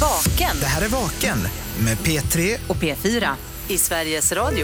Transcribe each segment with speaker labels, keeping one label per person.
Speaker 1: Vaken.
Speaker 2: Det här är Vaken med P3
Speaker 1: och P4 i Sveriges Radio.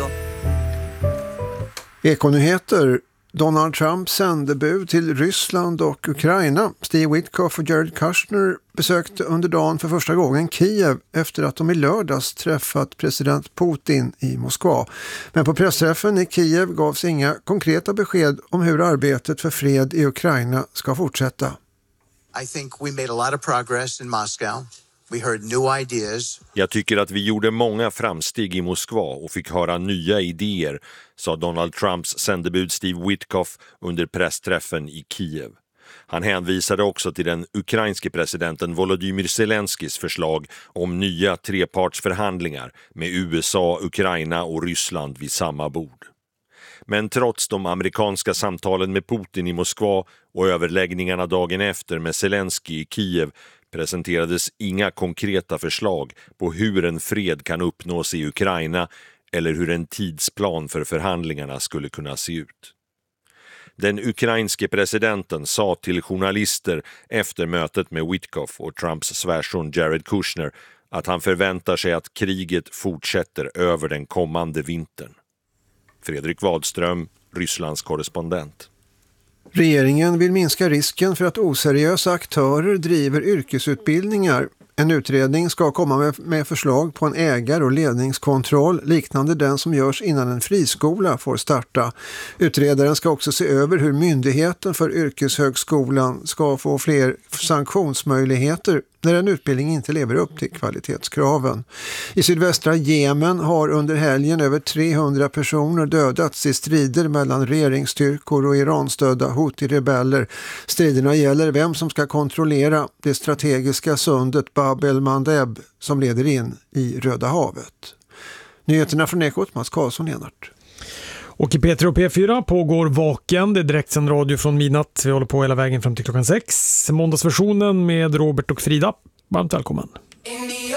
Speaker 3: Ekonyheter. Donald Trumps sändebud till Ryssland och Ukraina, Steve Witkoff och Jared Kushner, besökte under dagen för första gången Kiev efter att de i lördags träffat president Putin i Moskva. Men på pressträffen i Kiev gavs inga konkreta besked om hur arbetet för fred i Ukraina ska fortsätta.
Speaker 4: I think we made a lot of progress in Moscow. We heard new ideas.
Speaker 5: Jag tycker att vi gjorde många framsteg i Moskva och fick höra nya idéer, sa Donald Trumps sändebud Steve Witkoff under pressträffen i Kiev. Han hänvisade också till den ukrainske presidenten Volodymyr Zelenskis förslag om nya trepartsförhandlingar med USA, Ukraina och Ryssland vid samma bord. Men trots de amerikanska samtalen med Putin i Moskva och överläggningarna dagen efter med Zelensky i Kiev presenterades inga konkreta förslag på hur en fred kan uppnås i Ukraina eller hur en tidsplan för förhandlingarna skulle kunna se ut. Den ukrainske presidenten sa till journalister efter mötet med Witkoff och Trumps svärson Jared Kushner att han förväntar sig att kriget fortsätter över den kommande vintern. Fredrik Wadström, Rysslands korrespondent.
Speaker 3: Regeringen vill minska risken för att oseriösa aktörer driver yrkesutbildningar. En utredning ska komma med förslag på en ägar- och ledningskontroll liknande den som görs innan en friskola får starta. Utredaren ska också se över hur myndigheten för yrkeshögskolan ska få fler sanktionsmöjligheter när en utbildning inte lever upp till kvalitetskraven. I sydvästra Jemen har under helgen över 300 personer dödats i strider mellan regeringsstyrkor och Iranstödda Houthi-rebeller. Striderna gäller vem som ska kontrollera det strategiska sundet Bab el-Mandeb som leder in i Röda havet. Nyheterna från Ekot, Mats Karlsson-Enart.
Speaker 6: Och i P3 och P4 pågår Vaken, det är direktsänd radio från midnatt. Vi håller på hela vägen fram till klockan 6. Måndagsversionen med Robert och Frida. Varmt välkommen.